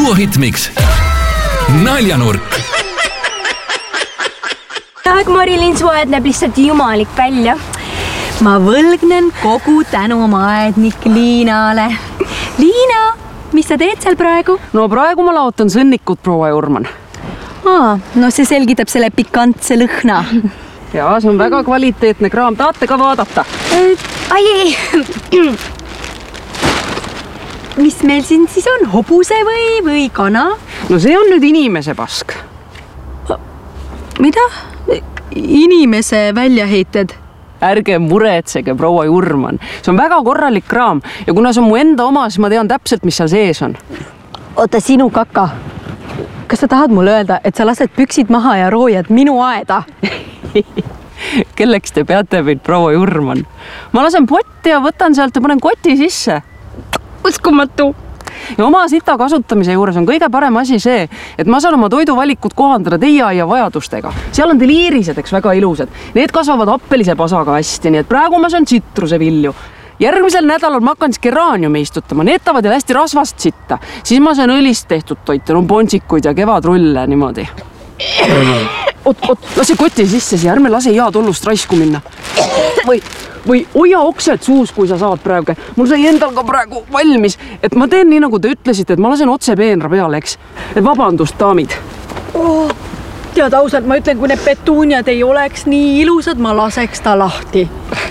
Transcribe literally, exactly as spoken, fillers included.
duo Hitmix. Naljanurk. Aeg Marilyn, su aed näeb lihtsalt jumalik välja. Ma võlgnen kogu tänu oma aednik Liinale. Liina, mis sa teed seal praegu? No praegu ma laotan sõnnikut, proua Jurman. Aa, no see selgitab selle pikantse lõhna. Jaa, see on väga kvaliteetne kraam. Tahate ka vaadata? Ai, ei. Mis meil siin siis on? Hobuse või, või kana? No see on nüüd inimese pask. Mida? Inimese väljaheited? Ärge muretsege, proua Jurman. See on väga korralik kraam ja kuna see on mu enda oma, siis ma tean täpselt, mis seal sees on. Oota, sinu kaka. Kas sa tahad mulle öelda, et sa lased püksid maha ja roojad minu aeda? Kelleks te peate meid, proua Jurman? Ma lasen potti ja võtan sealt ja panen koti sisse. Uskumatu. Ja oma sita kasutamise juures on kõige parem asi see, et ma saan oma toiduvalikud kohandada teie aia vajadustega. Seal on teil iirised, eks väga ilusad. Need kasvavad appelise pasaga hästi, nii et praegu ma saan tsitrusevilju. Järgmisel nädalal ma hakkan geraaniumi istutama, neetavad ja hästi rasvast sitta. Siis ma saan õlist tehtud toite, no pontsikuid ja kevadrulle niimoodi. Oot, oot, lase koti sisse siia, ärme lase head hullust raisku minna. Või, või hoia oksed suus, kui sa saad praegu. Mul sai endal ka praegu valmis, et ma teen nii, nagu te ütlesite, et ma lasen otse peenra peale, eks. Et vabandust, daamid. Oh, tead ausalt, ma ütlen, kui need petuuniad ei oleks nii ilusad, ma laseks ta lahti.